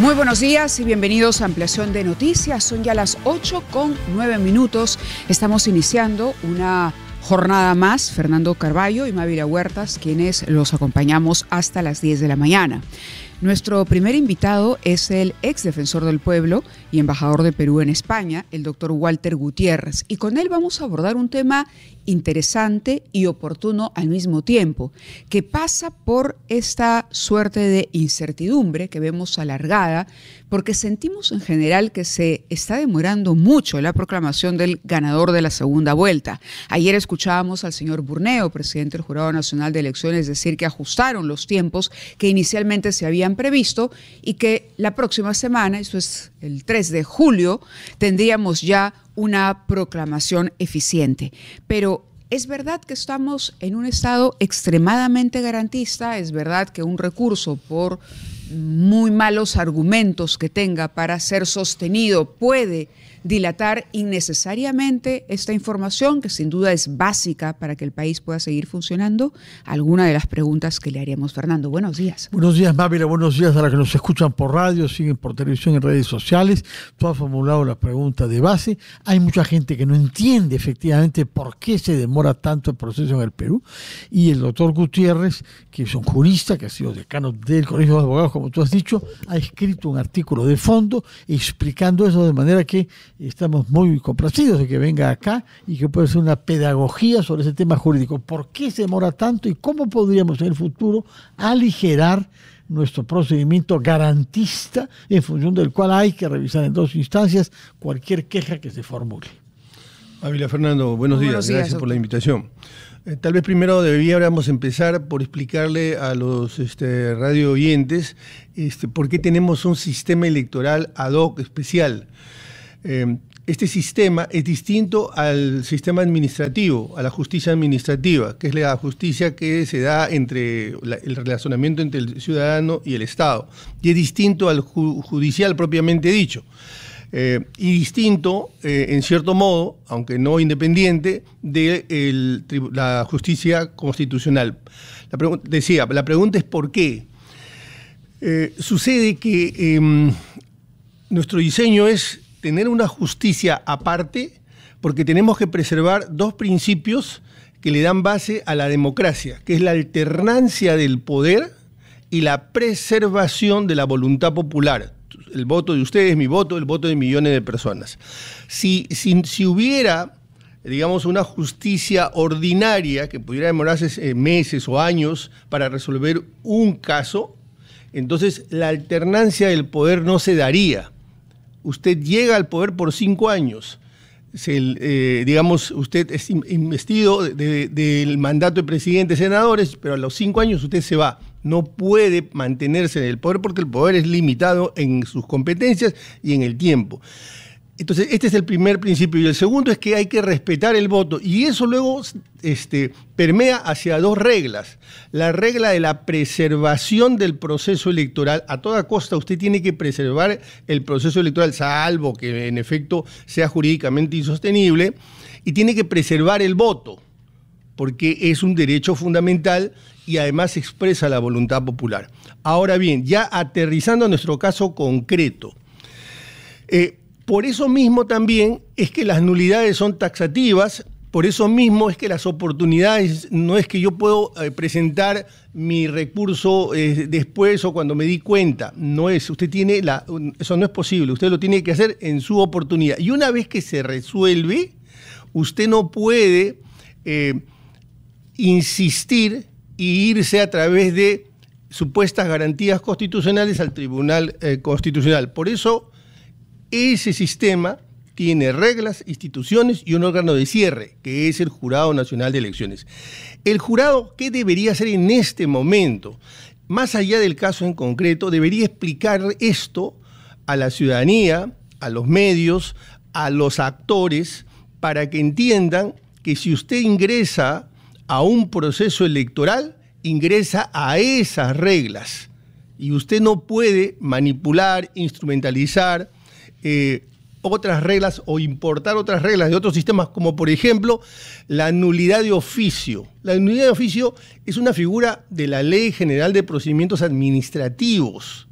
Muy buenos días y bienvenidos a Ampliación de Noticias. Son ya las 8:09. Estamos iniciando una jornada más. Fernando Carballo y Mávila Huertas, quienes los acompañamos hasta las 10 de la mañana. Nuestro primer invitado es el ex defensor del pueblo y embajador de Perú en España, el doctor Walter Gutiérrez. Y con él vamos a abordar un tema interesante y oportuno al mismo tiempo, que pasa por esta suerte de incertidumbre que vemos alargada, porque sentimos en general que se está demorando mucho la proclamación del ganador de la segunda vuelta. Ayer escuchábamos al señor Burneo, presidente del Jurado Nacional de Elecciones, decir que ajustaron los tiempos que inicialmente se habían previsto y que la próxima semana, eso es el 3 de julio, tendríamos ya una proclamación eficiente. Pero es verdad que estamos en un estado extremadamente garantista, es verdad que un recurso, por muy malos argumentos que tenga para ser sostenido, puede dilatar innecesariamente esta información, que sin duda es básica para que el país pueda seguir funcionando. Alguna de las preguntas que le haríamos. Fernando, buenos días. Buenos días, Mávila, buenos días a los que nos escuchan por radio, siguen por televisión, en redes sociales. Tú has formulado la pregunta de base. Hay mucha gente que no entiende efectivamente por qué se demora tanto el proceso en el Perú, y el doctor Gutiérrez, que es un jurista, que ha sido decano del Colegio de Abogados, como tú has dicho, ha escrito un artículo de fondo explicando eso, de manera que estamos muy complacidos de que venga acá y que pueda ser una pedagogía sobre ese tema jurídico. ¿Por qué se demora tanto y cómo podríamos en el futuro aligerar nuestro procedimiento garantista, en función del cual hay que revisar en dos instancias cualquier queja que se formule? Ávila, Fernando, buenos días, gracias por la invitación. Tal vez primero deberíamos empezar por explicarle a los radio oyentes por qué tenemos un sistema electoral ad hoc especial. Este sistema es distinto al sistema administrativo, a la justicia administrativa, que es la justicia que se da entre el relacionamiento entre el ciudadano y el Estado, y es distinto al judicial propiamente dicho. Y distinto, en cierto modo, aunque no independiente, de la justicia constitucional. La pregunta es ¿por qué? Sucede que nuestro diseño es tener una justicia aparte, porque tenemos que preservar dos principios que le dan base a la democracia, que es la alternancia del poder y la preservación de la voluntad popular. El voto de ustedes, mi voto, el voto de millones de personas. Si hubiera, digamos, una justicia ordinaria que pudiera demorarse meses o años para resolver un caso, entonces la alternancia del poder no se daría. Usted llega al poder por 5 años. Digamos, usted es investido del mandato de presidente, senadores, pero a los 5 años usted se va. No puede mantenerse en el poder porque el poder es limitado en sus competencias y en el tiempo. Entonces, este es el primer principio. Y el segundo es que hay que respetar el voto. Y eso luego permea hacia dos reglas. La regla de la preservación del proceso electoral. A toda costa usted tiene que preservar el proceso electoral, salvo que en efecto sea jurídicamente insostenible. Y tiene que preservar el voto, porque es un derecho fundamental y además expresa la voluntad popular. Ahora bien, ya aterrizando a nuestro caso concreto, por eso mismo también es que las nulidades son taxativas, por eso mismo es que las oportunidades, no es que yo puedo presentar mi recurso después o cuando me di cuenta, no es, usted tiene eso no es posible, usted lo tiene que hacer en su oportunidad. Y una vez que se resuelve, usted no puede insistir y irse a través de supuestas garantías constitucionales al Tribunal Constitucional. Por eso ese sistema tiene reglas, instituciones y un órgano de cierre, que es el Jurado Nacional de Elecciones. El jurado, ¿qué debería hacer en este momento? Más allá del caso en concreto, debería explicar esto a la ciudadanía, a los medios, a los actores, para que entiendan que si usted ingresa a un proceso electoral, ingresa a esas reglas. Y usted no puede manipular, instrumentalizar otras reglas o importar otras reglas de otros sistemas, como por ejemplo la nulidad de oficio. La nulidad de oficio es una figura de la Ley General de Procedimientos Administrativos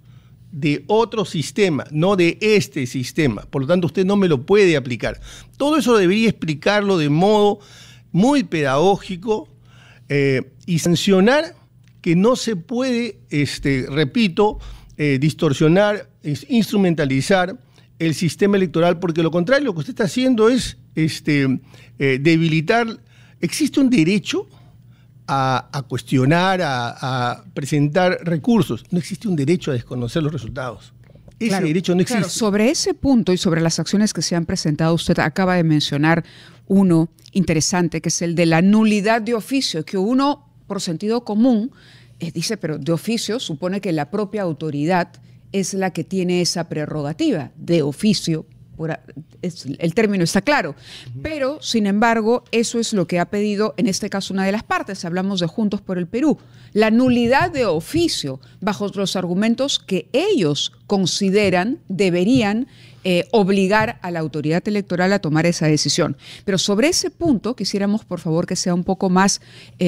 de otro sistema, no de este sistema. Por lo tanto, usted no me lo puede aplicar. Todo eso debería explicarlo de modo muy pedagógico y sancionar que no se puede, repito, distorsionar, instrumentalizar el sistema electoral, porque lo contrario, lo que usted está haciendo es debilitar. Existe un derecho a cuestionar, a presentar recursos. No existe un derecho a desconocer los resultados. Ese derecho no existe. Claro, sobre ese punto y sobre las acciones que se han presentado, usted acaba de mencionar uno interesante, que es el de la nulidad de oficio, que uno, por sentido común, dice, pero de oficio supone que la propia autoridad es la que tiene esa prerrogativa de oficio. El término está claro, pero sin embargo eso es lo que ha pedido en este caso una de las partes. Hablamos de Juntos por el Perú, la nulidad de oficio bajo los argumentos que ellos consideran deberían obligar a la autoridad electoral a tomar esa decisión. Pero sobre ese punto quisiéramos por favor que sea un poco más,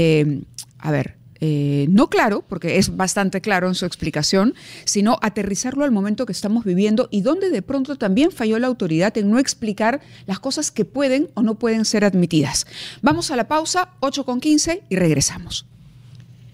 no claro, porque es bastante claro en su explicación, sino aterrizarlo al momento que estamos viviendo y donde de pronto también falló la autoridad en no explicar las cosas que pueden o no pueden ser admitidas. Vamos a la pausa, 8:15 y regresamos.